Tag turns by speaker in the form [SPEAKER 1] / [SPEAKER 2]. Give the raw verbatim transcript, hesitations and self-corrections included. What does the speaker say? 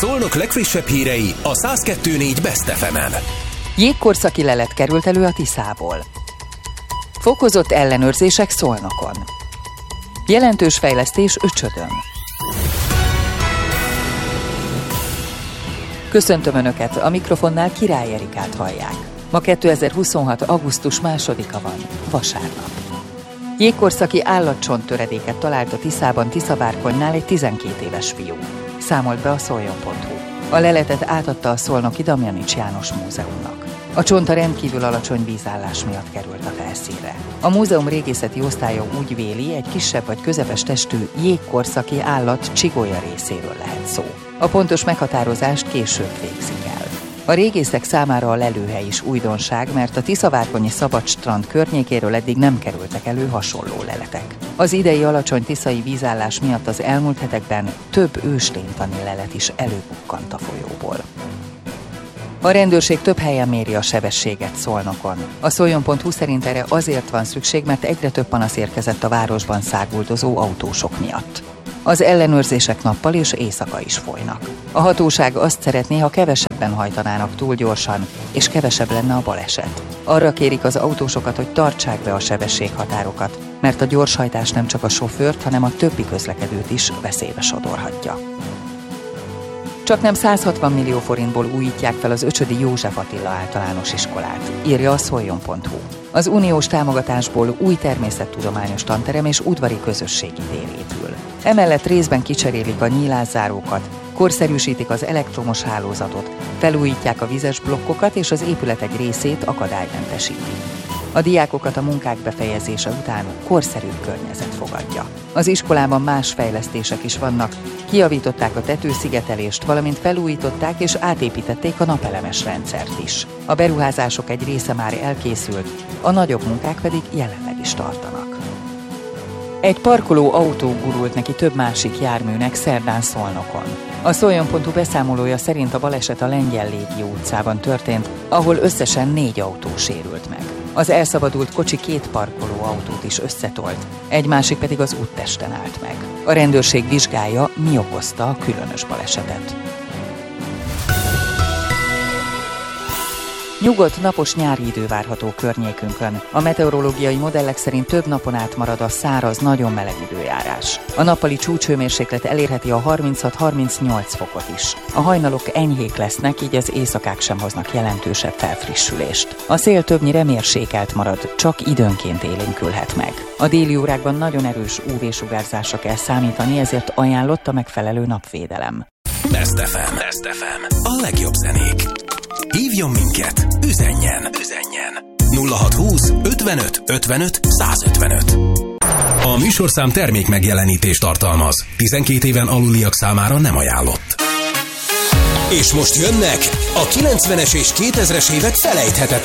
[SPEAKER 1] Szolnok legfrissebb hírei a száz kettő pont négy Best ef emen.
[SPEAKER 2] Jégkorszaki lelet került elő a Tiszából. Fokozott ellenőrzések Szolnokon. Jelentős fejlesztés Öcsödön. Köszöntöm Önöket, a mikrofonnál Király Erikát hallják. Ma kétezer-huszonhat. augusztus másodika van, vasárnap. Jégkorszaki állatcsonttöredéket talált a Tiszában Tiszavárkonynál egy tizenkét éves fiú. Számolt be a szoljon pont hu. A leletet átadta a szolnoki Damjanics János Múzeumnak. A csont a rendkívül alacsony vízállás miatt került a felszínre. A múzeum régészeti osztálya úgy véli, egy kisebb vagy közepes testű jégkorszaki állat csigolya részéről lehet szó. A pontos meghatározást később végzik el. A régészek számára a lelőhely is újdonság, mert a Tiszavárkonyi szabadstrand környékéről eddig nem kerültek elő hasonló leletek. Az idei alacsony tiszai vízállás miatt az elmúlt hetekben több őslénytani lelet is előbukkant a folyóból. A rendőrség több helyen méri a sebességet Szolnokon. A szoljon pont hu szerint erre azért van szükség, mert egyre több panasz érkezett a városban száguldozó autósok miatt. Az ellenőrzések nappal és éjszaka is folynak. A hatóság azt szeretné, ha kevesebben hajtanának túl gyorsan, és kevesebb lenne a baleset. Arra kérik az autósokat, hogy tartsák be a sebességhatárokat, mert a gyorshajtás nem csak a sofőrt, hanem a többi közlekedőt is veszélybe sodorhatja. Csaknem száz hatvan millió forintból újítják fel az Öcsödi József Attila általános iskolát, írja a szoljon pont hu. Az uniós támogatásból új természettudományos tanterem és udvari közösségi tér épül. Emellett részben kicserélik a nyílászárókat, korszerűsítik az elektromos hálózatot, felújítják a vizes blokkokat és az épület egy részét akadálymentesítik. A diákokat a munkák befejezése után korszerű környezet fogadja. Az iskolában más fejlesztések is vannak, kijavították a tetőszigetelést, valamint felújították és átépítették a napelemes rendszert is. A beruházások egy része már elkészült, a nagyobb munkák pedig jelenleg is tartanak. Egy parkoló autó gurult neki több másik járműnek szerdán Szolnokon. A szoljon pont hu beszámolója szerint a baleset a Lengyel Légi utcában történt, ahol összesen négy autó sérült meg. Az elszabadult kocsi két parkoló autót is összetolt, egy másik pedig az úttesten állt meg. A rendőrség vizsgálja, mi okozta a különös balesetet. Nyugodt, napos nyári idő várható környékünkön. A meteorológiai modellek szerint több napon át marad a száraz, nagyon meleg időjárás. A nappali csúcshőmérséklet elérheti a harminchat-harmincnyolc fokot is. A hajnalok enyhék lesznek, így az éjszakák sem hoznak jelentősebb felfrissülést. A szél többnyire mérsékelt marad, csak időnként élénkülhet meg. A déli órákban nagyon erős ú vé-sugárzásra kell számítani, ezért ajánlott a megfelelő napvédelem.
[SPEAKER 1] Best ef em. Best ef em. A legjobb zenék. Hívjon minket, üzenjen, üzenjen. nulla hatszázhúsz ötvenöt ötvenöt százötvenöt. A műsorszám termék megjelenítést tartalmaz. tizenkét éven aluliak számára nem ajánlott. És most jönnek a kilencvenes és kétezres évek felejthetetlen